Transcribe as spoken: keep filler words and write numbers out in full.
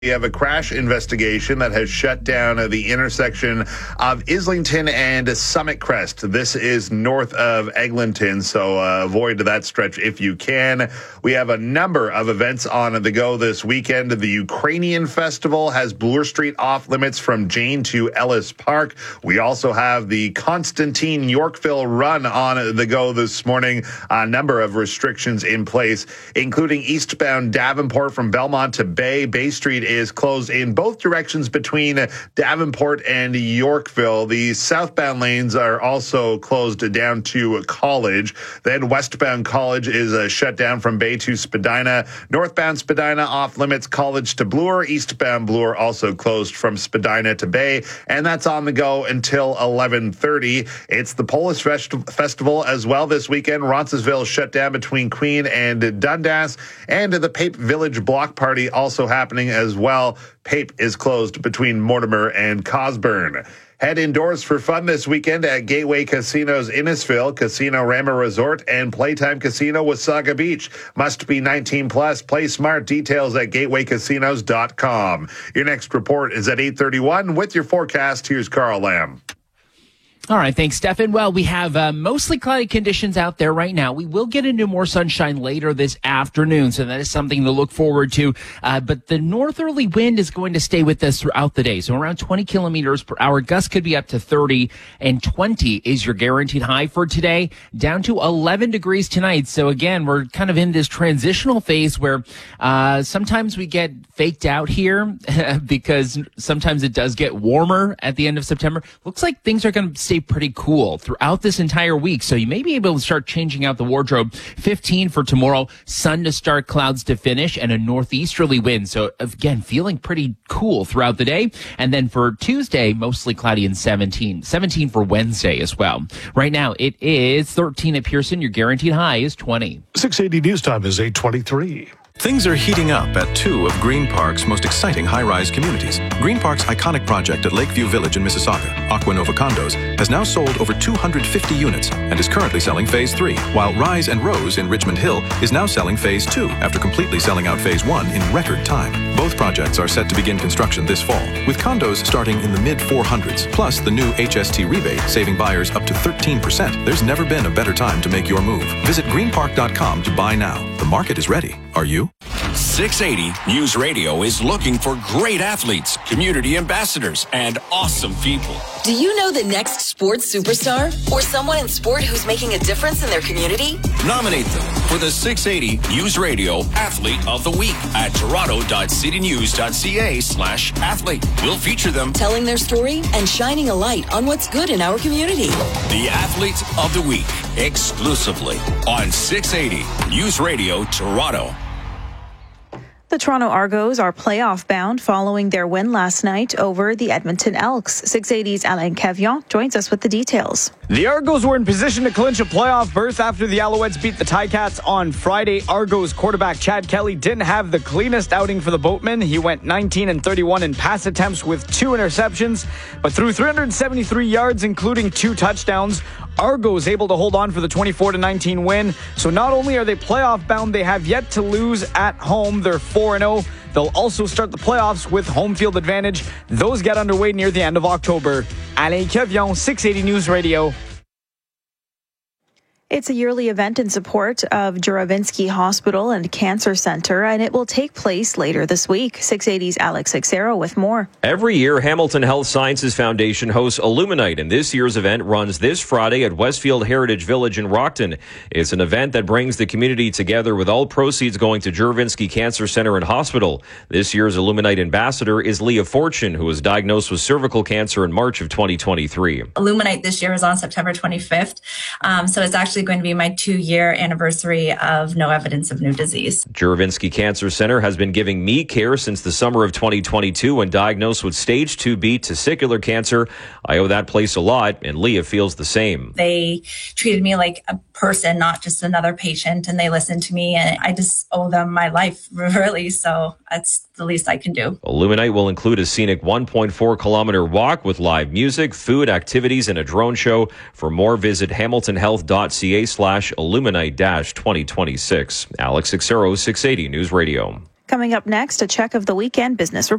We have a crash investigation that has shut down the intersection of Islington and Summit Crest. This is north of Eglinton, so uh, avoid that stretch if you can. We have a number of events on the go this weekend. The Ukrainian Festival has Bloor Street off limits from Jane to Ellis Park. We also have the Constantine Yorkville Run on the go this morning. A number of restrictions in place, including eastbound Davenport from Belmont to Bay. Bay Street is closed in both directions between Davenport and Yorkville. The southbound lanes are also closed down to College. Then westbound College is uh, shut down from Bay to Spadina. Northbound Spadina off limits College to Bloor. Eastbound Bloor also closed from Spadina to Bay. And that's on the go until eleven thirty. It's the Polish Fest- Festival as well this weekend. Roncesvalles shut down between Queen and Dundas. And the Pape Village Block Party also happening as well. Pape is closed between Mortimer and Cosburn. Head indoors for fun this weekend at Gateway Casinos Innisfil, Casino Rama Resort, and Playtime Casino Wasaga Beach. Must be nineteen plus. Play smart. Details at gateway casinos dot com. Your next report is at eight thirty-one. With your forecast, here's Carl Lamb. All right, thanks, Stefan. Well, we have uh, mostly cloudy conditions out there right now. We will get into more sunshine later this afternoon, so that is something to look forward to. Uh, but the northerly wind is going to stay with us throughout the day, so around twenty kilometers per hour. Gusts could be up to thirty, and twenty is your guaranteed high for today, down to eleven degrees tonight. So again, we're kind of in this transitional phase where uh, sometimes we get faked out here because sometimes it does get warmer at the end of September. Looks like things are going to stay pretty cool throughout this entire week, so you may be able to start changing out the wardrobe. fifteen for tomorrow, sun to start, clouds to finish, and a northeasterly wind. So again, feeling pretty cool throughout the day. And then for Tuesday, mostly cloudy and seventeen. seventeen for Wednesday as well. Right now, it is thirteen at Pearson. Your guaranteed high is twenty. six eighty News Time is eight twenty-three. Things are heating up at two of Green Park's most exciting high-rise communities. Green Park's iconic project at Lakeview Village in Mississauga, Aquanova Condos, has now sold over two hundred fifty units and is currently selling Phase three, while Rise and Rose in Richmond Hill is now selling Phase two after completely selling out Phase one in record time. Both projects are set to begin construction this fall, with condos starting in the mid four hundreds, plus the new H S T rebate saving buyers up to thirteen percent. There's never been a better time to make your move. Visit green park dot com to buy now. The market is ready. Are you? six eighty News Radio is looking for great athletes, community ambassadors, and awesome people. Do you know the next sports superstar or someone in sport who's making a difference in their community? Nominate them for the six eighty News Radio Athlete of the Week at toronto dot city news dot c a slash athlete. We'll feature them telling their story and shining a light on what's good in our community. The Athlete of the Week, exclusively on six eighty News Radio Toronto. The Toronto Argos are playoff bound following their win last night over the Edmonton Elks. six eighty's Alain Cavion joins us with the details. The Argos were in position to clinch a playoff berth after the Alouettes beat the Ticats on Friday. Argos quarterback Chad Kelly didn't have the cleanest outing for the Boatmen. He went nineteen and thirty-one in pass attempts with two interceptions, but threw three hundred seventy-three yards, including two touchdowns. Argos able to hold on for the twenty-four to nineteen win. So not only are they playoff bound, they have yet to lose at home. They're four and oh. They'll also start the playoffs with home field advantage. Those get underway near the end of October. Alain Cavion, six eighty News Radio. It's a yearly event in support of Juravinski Hospital and Cancer Center, and it will take place later this week. six eighty's Alex Xero with more. Every year, Hamilton Health Sciences Foundation hosts Illuminite, and this year's event runs this Friday at Westfield Heritage Village in Rockton. It's an event that brings the community together, with all proceeds going to Juravinski Cancer Center and Hospital. This year's Illuminite ambassador is Leah Fortune, who was diagnosed with cervical cancer in March of twenty twenty-three. Illuminite this year is on September twenty-fifth, um, so it's actually going to be my two-year anniversary of no evidence of new disease. Juravinski Cancer Center has been giving me care since the summer of twenty twenty-two when diagnosed with stage two B testicular cancer. I owe that place a lot, and Leah feels the same. They treated me like a person, not just another patient, and they listened to me, and I just owe them my life, really, so that's the least I can do. Illuminite will include a scenic one point four kilometer walk with live music, food, activities, and a drone show. For more, visit hamilton health dot c a slash illuminite dash twenty twenty-six. Alex Xero, six eighty News Radio. Coming up next, a check of the weekend business report.